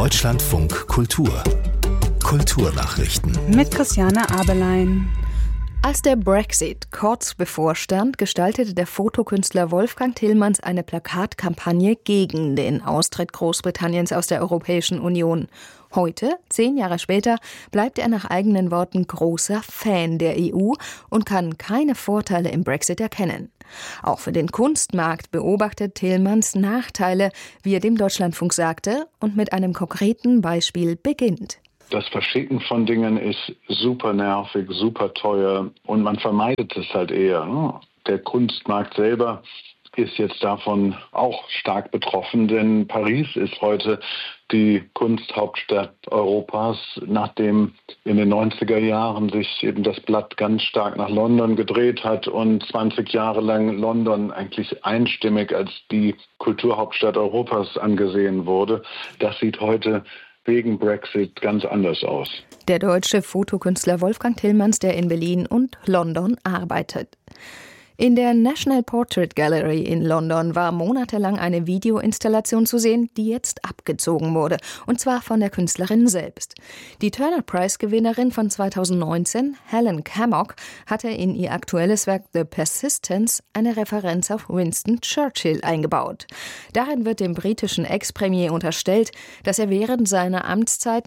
Deutschlandfunk Kultur. Kulturnachrichten. Mit Christiane Abelein. Als der Brexit kurz bevorstand, gestaltete der Fotokünstler Wolfgang Tillmans eine Plakatkampagne gegen den Austritt Großbritanniens aus der Europäischen Union. Heute, 10 Jahre später, bleibt er nach eigenen Worten großer Fan der EU und kann keine Vorteile im Brexit erkennen. Auch für den Kunstmarkt beobachtet Tillmans Nachteile, wie er dem Deutschlandfunk sagte, und mit einem konkreten Beispiel beginnt. Das Verschicken von Dingen ist super nervig, super teuer und man vermeidet es halt eher. Der Kunstmarkt selber ist jetzt davon auch stark betroffen, denn Paris ist heute die Kunsthauptstadt Europas, nachdem in den 90er Jahren sich eben das Blatt ganz stark nach London gedreht hat und 20 Jahre lang London eigentlich einstimmig als die Kulturhauptstadt Europas angesehen wurde. Das sieht heute wegen Brexit ganz anders aus. Der deutsche Fotokünstler Wolfgang Tillmans, der in Berlin und London arbeitet. In der National Portrait Gallery in London war monatelang eine Videoinstallation zu sehen, die jetzt abgezogen wurde, und zwar von der Künstlerin selbst. Die Turner-Prize-Gewinnerin von 2019, Helen Cammock, hatte in ihr aktuelles Werk The Persistence eine Referenz auf Winston Churchill eingebaut. Darin wird dem britischen Ex-Premier unterstellt, dass er während seiner Amtszeit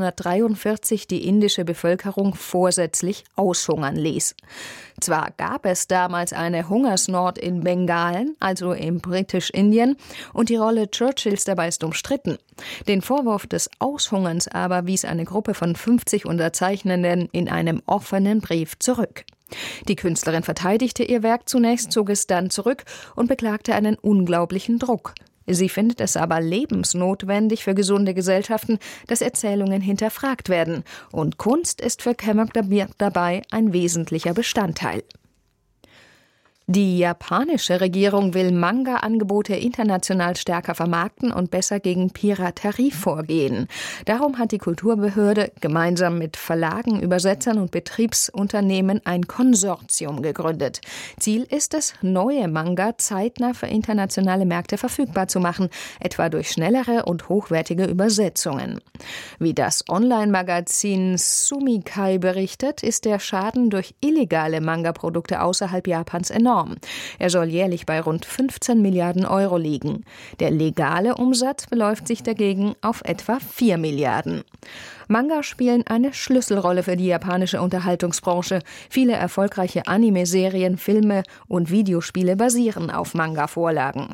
1943 die indische Bevölkerung vorsätzlich aushungern ließ. Zwar gab es damals eine Hungersnot in Bengalen, also im Britisch-Indien, und die Rolle Churchills dabei ist umstritten. Den Vorwurf des Aushungerns aber wies eine Gruppe von 50 Unterzeichnenden in einem offenen Brief zurück. Die Künstlerin verteidigte ihr Werk zunächst, zog es dann zurück und beklagte einen unglaublichen Druck. Sie findet es aber lebensnotwendig für gesunde Gesellschaften, dass Erzählungen hinterfragt werden. Und Kunst ist für Cammock dabei ein wesentlicher Bestandteil. Die japanische Regierung will Manga-Angebote international stärker vermarkten und besser gegen Piraterie vorgehen. Darum hat die Kulturbehörde gemeinsam mit Verlagen, Übersetzern und Betriebsunternehmen ein Konsortium gegründet. Ziel ist es, neue Manga zeitnah für internationale Märkte verfügbar zu machen, etwa durch schnellere und hochwertige Übersetzungen. Wie das Online-Magazin Sumikai berichtet, ist der Schaden durch illegale Manga-Produkte außerhalb Japans enorm. Er soll jährlich bei rund 15 Milliarden Euro liegen. Der legale Umsatz beläuft sich dagegen auf etwa 4 Milliarden. Manga spielen eine Schlüsselrolle für die japanische Unterhaltungsbranche. Viele erfolgreiche Anime-Serien, Filme und Videospiele basieren auf Manga-Vorlagen.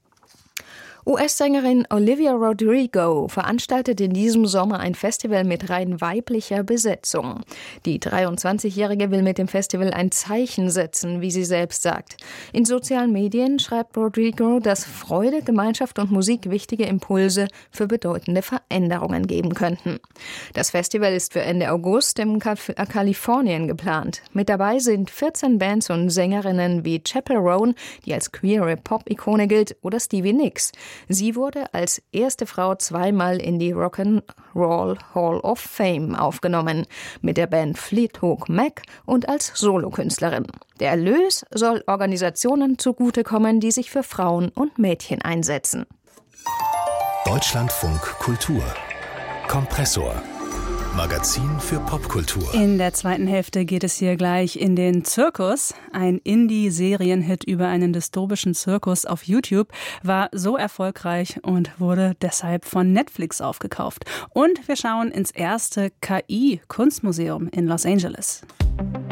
US-Sängerin Olivia Rodrigo veranstaltet in diesem Sommer ein Festival mit rein weiblicher Besetzung. Die 23-Jährige will mit dem Festival ein Zeichen setzen, wie sie selbst sagt. In sozialen Medien schreibt Rodrigo, dass Freude, Gemeinschaft und Musik wichtige Impulse für bedeutende Veränderungen geben könnten. Das Festival ist für Ende August in Kalifornien geplant. Mit dabei sind 14 Bands und Sängerinnen wie Chappell Roan, die als queere Pop-Ikone gilt, oder Stevie Nicks. Sie wurde als erste Frau zweimal in die Rock'n'Roll Hall of Fame aufgenommen, mit der Band Fleetwood Mac und als Solokünstlerin. Der Erlös soll Organisationen zugutekommen, die sich für Frauen und Mädchen einsetzen. Deutschlandfunk Kultur. Kompressor. Magazin für Popkultur. In der zweiten Hälfte geht es hier gleich in den Zirkus. Ein Indie-Serienhit über einen dystopischen Zirkus auf YouTube war so erfolgreich und wurde deshalb von Netflix aufgekauft. Und wir schauen ins erste KI-Kunstmuseum in Los Angeles.